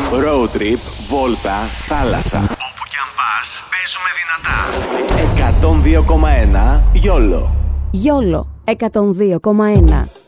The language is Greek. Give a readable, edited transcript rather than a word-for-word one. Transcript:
Road trip, βόλτα, θάλασσα. Όπου κι αν πας, παίζουμε δυνατά. 102,1 YOLO. YOLO 102,1.